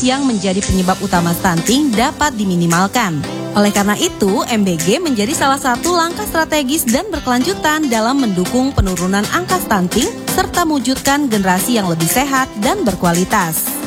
yang menjadi penyebab utama stunting dapat diminimalkan. Oleh karena itu, MBG menjadi salah satu langkah strategis dan berkelanjutan dalam mendukung penurunan angka stunting serta mewujudkan generasi yang lebih sehat dan berkualitas.